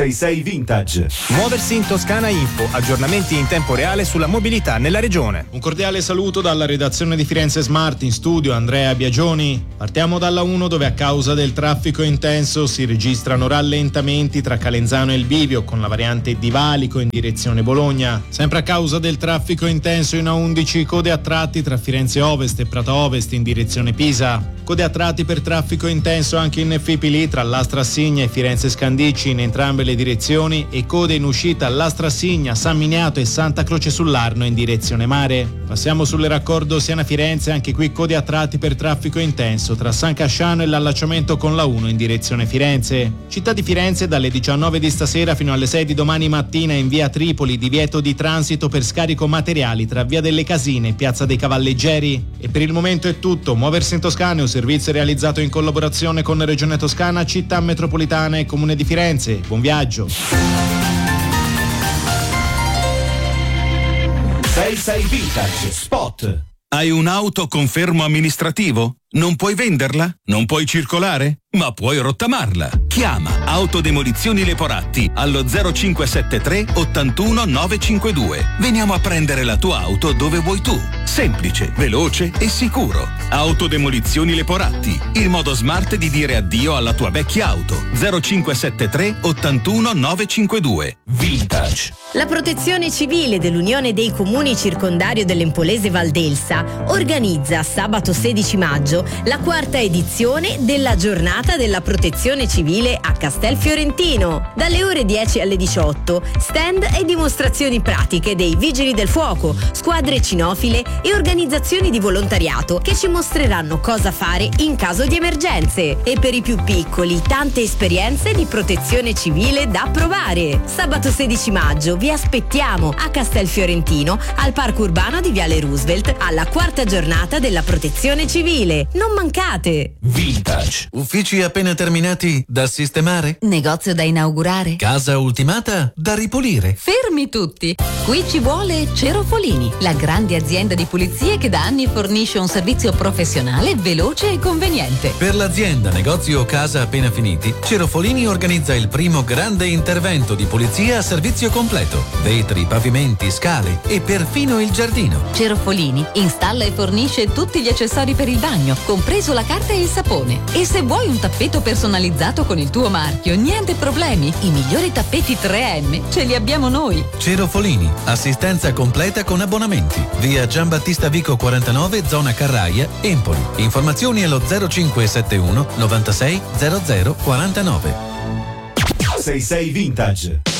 66 Vintage. Muoversi in Toscana Info, aggiornamenti in tempo reale sulla mobilità nella regione. Un cordiale saluto dalla redazione di Firenze Smart, in studio Andrea Biagioni. Partiamo dalla 1, dove a causa del traffico intenso si registrano rallentamenti tra Calenzano e il Bivio con la variante di Valico in direzione Bologna. Sempre a causa del traffico intenso in A11, code a tratti tra Firenze Ovest e Prato Ovest in direzione Pisa. Code a tratti per traffico intenso anche in Fipili tra Lastra Assigna e Firenze Scandicci in entrambe le direzioni, e code in uscita Lastra Assigna, San Miniato e Santa Croce sull'Arno in direzione mare. Passiamo sulle raccordo Siena-Firenze, anche qui code a tratti per traffico intenso tra San Casciano e l'allacciamento con la 1 in direzione Firenze. Città di Firenze, dalle 19 di stasera fino alle 6 di domani mattina in via Tripoli divieto di transito per scarico materiali tra via delle Casine e piazza dei Cavalleggeri. E per il momento è tutto. Muoversi in Toscana è un servizio realizzato in collaborazione con Regione Toscana, Città Metropolitana e Comune di Firenze. Buon viaggio. 66 Vintage Spot. Hai un'auto con fermo amministrativo? Non puoi venderla? Non puoi circolare? Ma puoi rottamarla. Chiama Autodemolizioni Leporatti allo 0573 81 952. Veniamo a prendere la tua auto dove vuoi tu. Semplice, veloce e sicuro. Autodemolizioni Leporatti, il modo smart di dire addio alla tua vecchia auto. 0573 81 952. Vintage. La Protezione Civile dell'Unione dei Comuni Circondario dell'Empolese Valdelsa organizza sabato 16 maggio la 4ª edizione della Giornata della Protezione Civile a Castelfiorentino. Dalle ore 10 alle 18, stand e dimostrazioni pratiche dei Vigili del Fuoco, squadre cinofile e organizzazioni di volontariato che ci mostreranno cosa fare in caso di emergenze. E per i più piccoli, tante esperienze di protezione civile da provare. Sabato 16 maggio vi aspettiamo a Castelfiorentino, al Parco Urbano di Viale Roosevelt, alla 4ª Giornata della Protezione Civile. Non mancate! Vintage. Uffici appena terminati da sistemare? Negozio da inaugurare? Casa ultimata da ripulire? Fermi tutti! Qui ci vuole Cerofolini, la grande azienda di pulizie che da anni fornisce un servizio professionale, veloce e conveniente. Per l'azienda, negozio o casa appena finiti, Cerofolini organizza il primo grande intervento di pulizia a servizio completo. Vetri, pavimenti, scale e perfino il giardino. Cerofolini installa e fornisce tutti gli accessori per il bagno, compreso la carta e il sapone. E se vuoi un tappeto personalizzato con il tuo marchio, niente problemi. I migliori tappeti 3M ce li abbiamo noi. Cerofolini, assistenza completa con abbonamenti. Via Giambattista Vico 49, zona Carraia, Empoli. Informazioni allo 0571 96 00 49. 66 Vintage.